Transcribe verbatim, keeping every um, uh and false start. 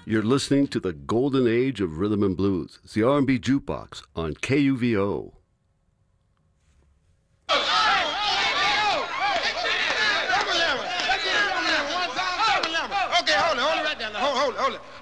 You're listening to the golden age of rhythm and blues. It's the R and B Jukebox on K U V O. Okay, hold it, hold it right there. Hold, hold it, hold it.